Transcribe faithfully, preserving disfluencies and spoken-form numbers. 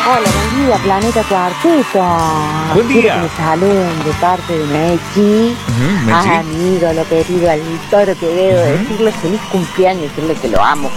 Hola, buen día, Planeta Cuarteto. Buen Quiero día. que me saluden de parte de Mechi. Ujú, Mechi. A mi ídolo querido, al toro que debo Ujú. decirle feliz cumpleaños, decirle que lo amo